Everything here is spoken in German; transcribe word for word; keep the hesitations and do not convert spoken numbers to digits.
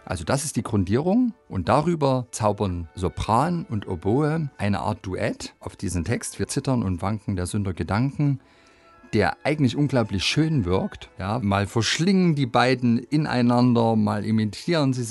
Also das ist die Grundierung und darüber zaubern Sopran und Oboe eine Art Duett auf diesen Text. Wir zittern und wanken der Sünder Gedanken, der eigentlich unglaublich schön wirkt. Ja, mal verschlingen die beiden ineinander, mal imitieren sie